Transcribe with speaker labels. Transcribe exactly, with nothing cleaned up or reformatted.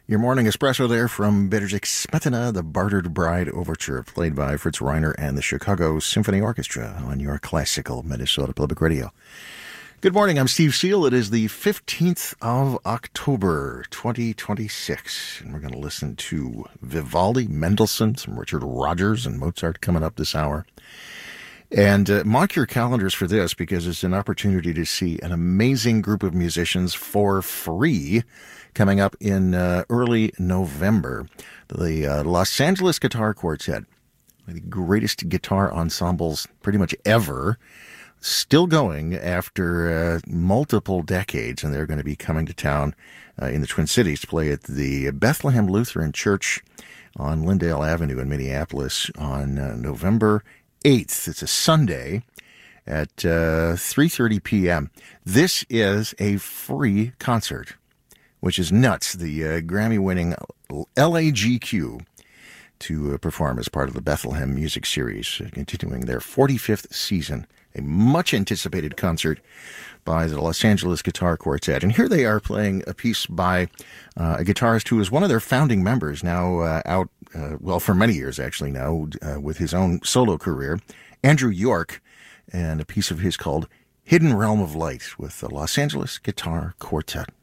Speaker 1: Your morning espresso there from Bedřich Smetana, the Bartered Bride Overture, played by Fritz Reiner and the Chicago Symphony Orchestra on your classical Minnesota Public Radio. Good morning, I'm Steve Seal. It is the fifteenth of October, twenty twenty-six, and we're going to listen to Vivaldi, Mendelssohn, some Richard Rodgers and Mozart coming up this hour. And uh, mark your calendars for this, because it's an opportunity to see an amazing group of musicians for free coming up in uh, early November. The uh, Los Angeles Guitar Quartet, the greatest guitar ensembles pretty much ever, still going after uh, multiple decades, and they're going to be coming to town uh, in the Twin Cities to play at the Bethlehem Lutheran Church on Lyndale Avenue in Minneapolis on uh, November eighth. It's a Sunday at uh, three thirty p.m. This is a free concert, which is nuts. The uh, Grammy-winning L A G Q to uh, perform as part of the Bethlehem Music Series, uh, continuing their forty-fifth season. A much-anticipated concert by the Los Angeles Guitar Quartet. And here they are playing a piece by uh, a guitarist who is one of their founding members, now uh, out, uh, well, for many years actually now, uh, with his own solo career, Andrew York, and a piece of his called Hidden Realm of Light with the Los Angeles Guitar Quartet.